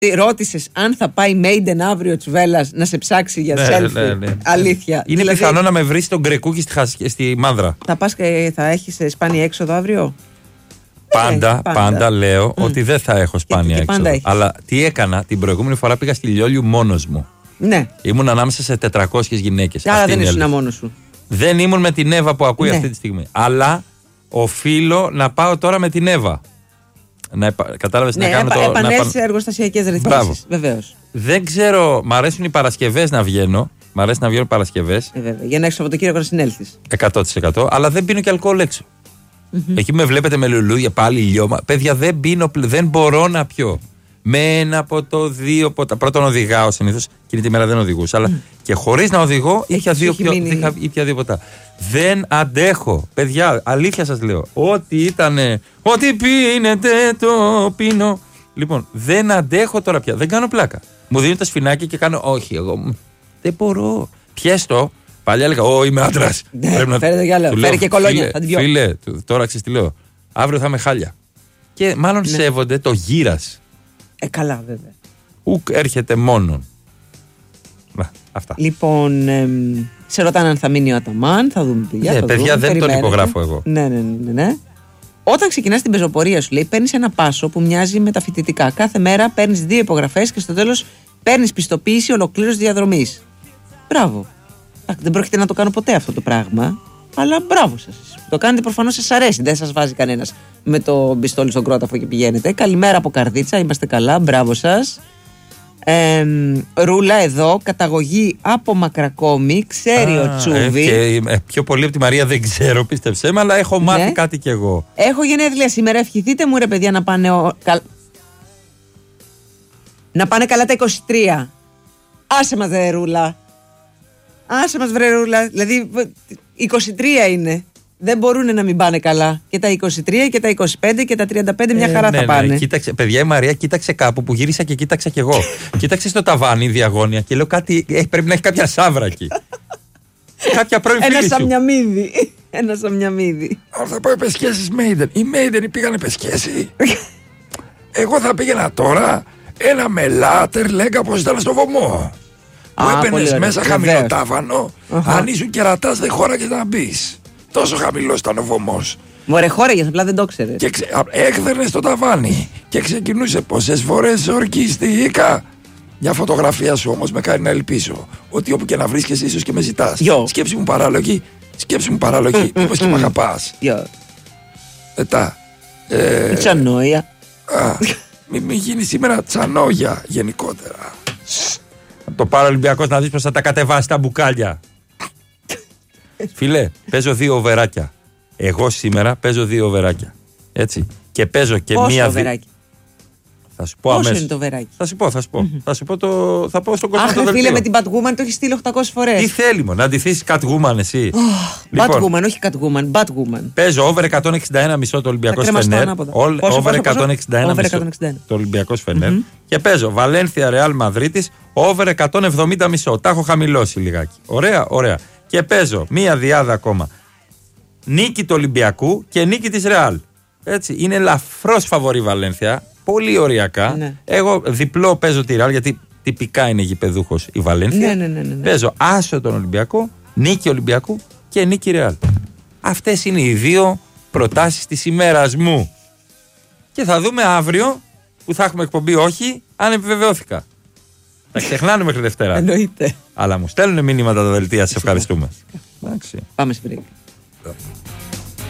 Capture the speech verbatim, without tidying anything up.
Ρώτησες αν θα πάει Maiden αύριο Τσουβέλλας να σε ψάξει για ναι, selfie. Ναι, ναι. Αλήθεια. Είναι δηλαδή, πιθανό να με βρει στον Γκρεκούκι στη, χασ... στη Μάνδρα. Θα πας και θα έχεις σπάνια έξοδο αύριο. Πάντα, ε, πάντα, πάντα λέω mm. ότι δεν θα έχω σπάνια και, και έξοδο. Αλλά τι έκανα, την προηγούμενη φορά πήγα στη Λιόλιου μόνος μου. Ναι. Ήμουν ανάμεσα σε τετρακόσιες γυναίκες. Άρα δεν ήσουν μόνος σου. Δεν ήμουν με την Εύα που ακούει ναι. αυτή τη στιγμή. Αλλά οφείλω να πάω τώρα με την Εύα. Να επα... Κατάλαβες ναι, να κάνω επα... το. Επανέλθει σε εργοστασιακές ρυθμίσεις. Βεβαίως. Δεν ξέρω, μ' αρέσουν οι Παρασκευές να βγαίνω. Μ' αρέσει να βγαίνω Παρασκευές. Ε, βέβαια. Για να έχεις Σαββατοκύριακο να συνέλθεις. εκατό τοις εκατό. Αλλά δεν πίνω και αλκοόλ έξω. Mm-hmm. Εκεί με βλέπετε με λουλούδια πάλι ηλιώμα. Παιδιά, δεν πίνω, δεν μπορώ να πιω. Με ένα ποτό, δύο ποτά. Πρώτον οδηγάω συνήθως. Εκείνη τη μέρα δεν οδηγούσα. Αλλά mm. και χωρίς να οδηγώ είχα δύο, πιο, είχα, ήπια δύο ποτά. Δεν αντέχω. Παιδιά, αλήθεια σας λέω. Ό,τι ήτανε. Ό,τι πίνετε το πίνω. Λοιπόν, δεν αντέχω τώρα πια. Δεν κάνω πλάκα. Μου δίνουν τα σφινάκια και κάνω. Όχι, εγώ. Δεν μπορώ. Πιέστο. Παλιά έλεγα, Ω, είμαι άντρας. Πρέπει να φέρετε κι άλλο. Φέρε και κολόνια. Φίλε, φίλε, φίλε, τώρα ξέρεις τι λέω. Αύριο θα είμαι χάλια. Και μάλλον ναι. σέβονται το γύρας. Ε, καλά, βέβαια. Ουκ έρχεται μόνον. Να, αυτά. Λοιπόν, εμ, σε ρωτάνε αν θα μείνει ο Αταμάν. Θα δούμε. Ναι, θα παιδιά, δούμε, δεν τον υπογράφω εγώ. Ναι, ναι, ναι, ναι. Όταν ξεκινάς την πεζοπορία σου, λέει, παίρνεις ένα πάσο που μοιάζει με τα φοιτητικά. Κάθε μέρα παίρνεις δύο υπογραφές και στο τέλος παίρνεις πιστοποίηση ολοκλήρωσης διαδρομής. Μπράβο. Δεν πρόκειται να το κάνω ποτέ αυτό το πράγμα. Αλλά μπράβο σας. Το κάνετε προφανώς σας αρέσει. Δεν σας βάζει κανένας με το πιστόλι στον κρόταφο και πηγαίνετε. Καλημέρα από Καρδίτσα. Είμαστε καλά. Μπράβο σας. Ε, Ρούλα εδώ. Καταγωγή από Μακρακόμη. Ξέρει Α, ο Τσούβι. Ε, και, ε, πιο πολύ από τη Μαρία δεν ξέρω, πίστεψέ με, αλλά έχω μάθει ναι. κάτι κι εγώ. Έχω γενέθλια σήμερα. Ευχηθείτε μου, ρε παιδιά, να πάνε. Ο... Κα... Να πάνε καλά τα είκοσι τρία. Άσε μας, δε, Ρούλα. Άσε μας, βρε Ρούλα. Δηλαδή είκοσι τρία είναι. Δεν μπορούν να μην πάνε καλά. Και τα είκοσι τρία και τα είκοσι πέντε και τα τριάντα πέντε μια χαρά ε, ναι, θα πάνε. Ναι. Κοίταξε, παιδιά, η Μαρία κοίταξε κάπου που γύρισα και κοίταξα κι εγώ. Κοίταξε στο ταβάνι διαγώνια και λέω κάτι. Ε, πρέπει να έχει κάποια σάβρα εκεί. Κάποια πρώην φίλη Ένα σου. σαμιαμίδι. Ένα σαμιαμίδι. Αν θα πάω πεσκέσεις Maiden. Οι Maiden πήγανε πεσκέση. Εγώ θα πήγαινα τώρα ένα μελάτερ, λέγα πως ήταν στο βωμό. Που έπαιρνες μέσα χαμηλοτάβανο, αν ήσουν κερατάς δεν χώραγες να μπεις. Τόσο χαμηλός ήταν ο βωμός. Μωρέ, χώραγες, απλά δεν το ξέρεις. Και ξε... έκδερνες το ταβάνι και ξεκινούσε πόσες φορές ορκιστήκα. Μια φωτογραφία σου όμως με κάνει να ελπίσω ότι όπου και να βρίσκεσαι ίσως και με ζητάς. Yo. Σκέψη μου παράλογη, σκέψη μου παράλογη, μήπως και μ' αγαπάς. Μετά. Ε... Τσανόια. Μην μη γίνει σήμερα τσανόγια γενικότερα. Το Παραολυμπιακός να δεις πως θα τα κατεβάσει τα μπουκάλια. Φίλε, παίζω δύο οβεράκια. Εγώ σήμερα παίζω δύο οβεράκια. Έτσι. Και παίζω και πόσο μία. Οβεράκι. Θα σου πω αμέσως. Πόσο είναι το οβεράκι. Θα σου πω, θα σου πω. Mm-hmm. Θα σου πω το. Θα πω στον κόσμο. Αχ, το φίλε, με την Batwoman το έχει στείλει οκτακόσιες φορές. Τι θέλει μου, να αντιθείς Catwoman εσύ. Oh, λοιπόν, Batwoman, όχι Catwoman, Batwoman. Παίζω over εκατόν εξήντα ένα μισό το Ολυμπιακό Φενέρ. Over εκατόν εξήντα ένα μισό το Ολυμπιακό Φενέρ. Και παίζω Βαλένθια Ρεάλ Μαδρίτης over εκατόν εβδομήντα μισό. Τα έχω χαμηλώσει λιγάκι. Ωραία, ωραία. Και παίζω μία διάδα ακόμα. Νίκη του Ολυμπιακού και νίκη της Ρεάλ. Έτσι. Είναι ελαφρώς φαβορή Βαλένθια. Πολύ ωριακά. Ναι. Εγώ διπλό παίζω τη Ρεάλ γιατί τυπικά είναι γηπεδούχος η Βαλένθια. Ναι, ναι, ναι, ναι. Παίζω άσο τον Ολυμπιακό, νίκη Ολυμπιακού και νίκη Ρεάλ. Αυτές είναι οι δύο προτάσεις της ημέρας μου. Και θα δούμε αύριο που θα έχουμε εκπομπή, όχι, αν επιβεβαιώθηκα. Θα ξεχνάνε μέχρι Δευτέρα. Εννοείται. Αλλά μου στέλνουν μήνυματα τα δελτία, σας ευχαριστούμε. Πάμε σε break.